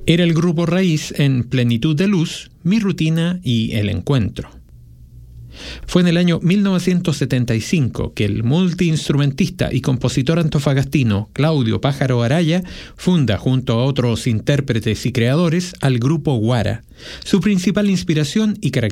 Era el grupo raíz en Plenitud de Luz, Mi Rutina y El Encuentro. Fue en el año 1975 que el multiinstrumentista y compositor antofagastino Claudio Pájaro Araya funda junto a otros intérpretes y creadores al grupo Guara. Su principal inspiración y característica